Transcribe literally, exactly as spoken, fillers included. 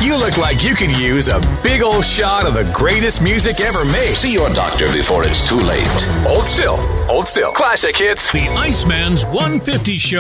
You look like you could use a big old shot of the greatest music ever made. See your doctor before it's too late. Hold still. Hold still. Classic hits. The Iceman's one fifty Show.